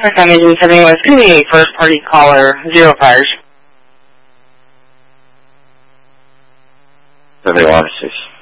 I'm Agent 71. It's going to be a first party caller, 0 fires. 71-6.